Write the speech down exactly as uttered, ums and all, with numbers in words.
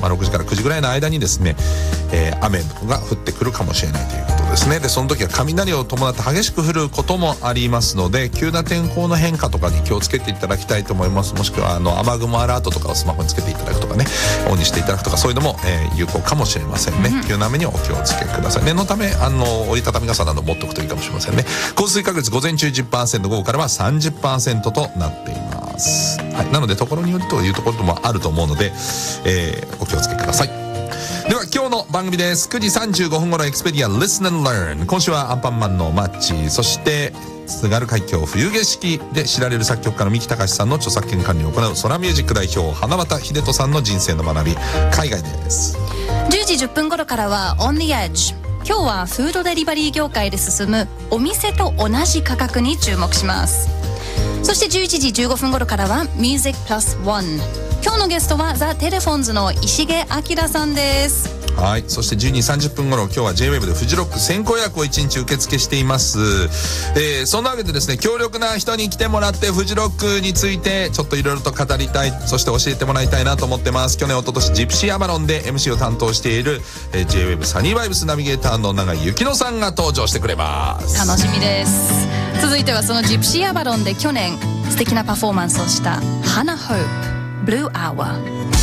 まあ、ろくじからくじぐらいの間にですね、えー、雨が降ってくるかもしれないということですね。でその時は雷を伴って激しく降ることもありますので、急な天候の変化とかに気をつけていただきたいと思います。もしくはあの雨雲アラートとかをスマホにつけていただくとかね、オンにしていただくとか、そういうのも、えー、有効かもしれませんね、うん、急な雨にお気をつけください。念のためあの折りたたみ傘など持っておくといいかもしれませんね。降水確率午前中 じゅっパーセント、午後からは さんじゅっパーセント となっています、はい、なのでところによるというところもあると思うので、えー、お気をつけください。では今日の番組です。くじさんじゅうごふん頃エクスペディア Listen and Learn。 今週はアンパンマンのマッチ、そして津軽海峡冬景色で知られる作曲家の三木隆さんの著作権管理を行うソラミュージック代表花畑秀人さんの人生の学び、海外です。 じゅうじじゅっぷん頃からは On the Edge。 今日はフードデリバリー業界で進むお店と同じ価格に注目します。そしてじゅういちじじゅうごふん頃からは Music Plus One。 今日のゲストはザ・テレフォンズの石毛明さんです。 はい、そしてじゅうにじさんじゅっぷん頃、今日は ジェイウェーブ でフジロック先行予約をいちにち受付しています。えー、そんなわけでですね、強力な人に来てもらってフジロックについてちょっといろいろと語りたい、そして教えてもらいたいなと思ってます。去年一昨年ジプシーアバロンで エムシー を担当している、えー、ジェイウェーブ サニーバイブスナビゲーターの永井幸乃さんが登場してくれます。 楽しみです。続いてはそのジプシーアバロンで去年素敵なパフォーマンスをしたハナ・ホープ、ブルーアワー。